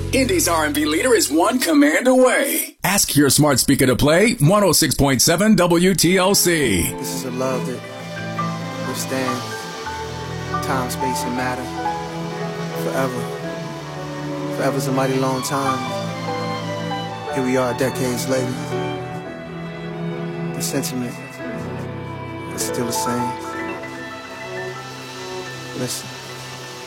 Indy's R&B leader is one command away. Ask your smart speaker to play 106.7 WTLC. This is a love that withstands time, space, and matter forever. Forever's a mighty long time. Here we are decades later. The sentiment is still the same. Listen.